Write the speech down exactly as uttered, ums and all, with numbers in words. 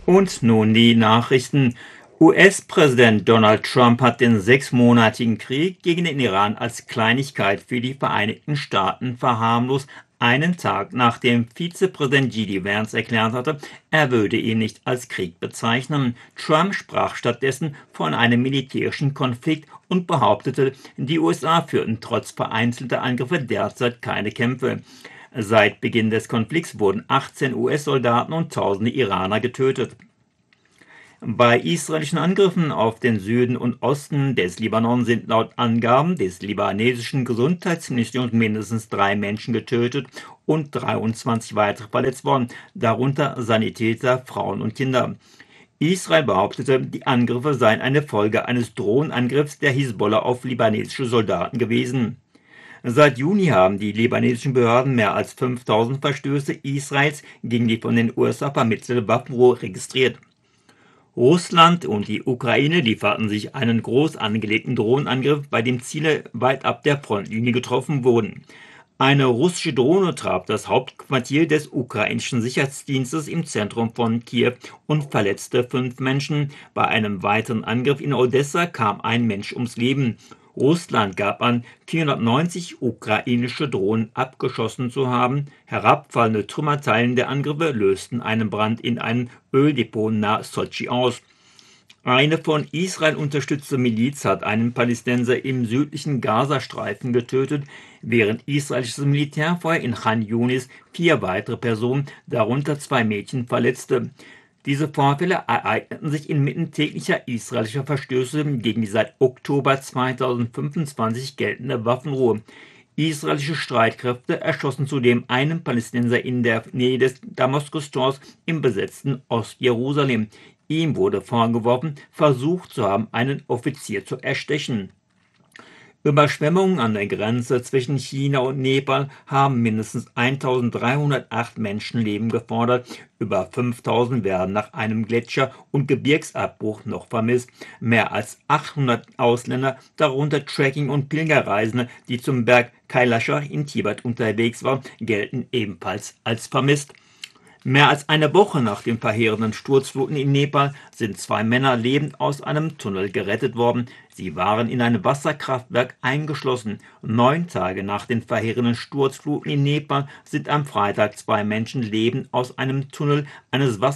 Und nun die Nachrichten. U S-Präsident Donald Trump hat den sechsmonatigen Krieg gegen den Iran als Kleinigkeit für die Vereinigten Staaten verharmlost, einen Tag nachdem Vizepräsident J D Vance erklärt hatte, er würde ihn nicht als Krieg bezeichnen. Trump sprach stattdessen von einem militärischen Konflikt und behauptete, die U S A führten trotz vereinzelter Angriffe derzeit keine Kämpfe. Seit Beginn des Konflikts wurden achtzehn U S-Soldaten und tausende Iraner getötet. Bei israelischen Angriffen auf den Süden und Osten des Libanon sind laut Angaben des libanesischen Gesundheitsministeriums mindestens drei Menschen getötet und dreiundzwanzig weitere verletzt worden, darunter Sanitäter, Frauen und Kinder. Israel behauptete, die Angriffe seien eine Folge eines Drohnenangriffs der Hisbollah auf libanesische Soldaten gewesen. Seit Juni haben die libanesischen Behörden mehr als fünftausend Verstöße Israels gegen die von den U S A vermittelte Waffenruhe registriert. Russland und die Ukraine lieferten sich einen groß angelegten Drohnenangriff, bei dem Ziele weit ab der Frontlinie getroffen wurden. Eine russische Drohne traf das Hauptquartier des ukrainischen Sicherheitsdienstes im Zentrum von Kiew und verletzte fünf Menschen. Bei einem weiteren Angriff in Odessa kam ein Mensch ums Leben. Russland gab an, vierhundertneunzig ukrainische Drohnen abgeschossen zu haben. Herabfallende Trümmerteilen der Angriffe lösten einen Brand in einem Öldepot nahe Sotschi aus. Eine von Israel unterstützte Miliz hat einen Palästinenser im südlichen Gazastreifen getötet, während israelisches Militär vorher in Khan Yunis vier weitere Personen, darunter zwei Mädchen, verletzte. Diese Vorfälle ereigneten sich inmitten täglicher israelischer Verstöße gegen die seit Oktober zweitausendfünfundzwanzig geltende Waffenruhe. Israelische Streitkräfte erschossen zudem einen Palästinenser in der Nähe des Damaskus-Tors im besetzten Ostjerusalem. Ihm wurde vorgeworfen, versucht zu haben, einen Offizier zu erstechen. Überschwemmungen an der Grenze zwischen China und Nepal haben mindestens eintausenddreihundertacht Menschenleben gefordert. Über fünftausend werden nach einem Gletscher- und Gebirgsabbruch noch vermisst. Mehr als achthundert Ausländer, darunter Trekking- und Pilgerreisende, die zum Berg Kailasha in Tibet unterwegs waren, gelten ebenfalls als vermisst. Mehr als eine Woche nach den verheerenden Sturzfluten in Nepal sind zwei Männer lebend aus einem Tunnel gerettet worden. Sie waren in einem Wasserkraftwerk eingeschlossen. Neun Tage nach den verheerenden Sturzfluten in Nepal sind am Freitag zwei Menschen lebend aus einem Tunnel eines Wasserkraftwerks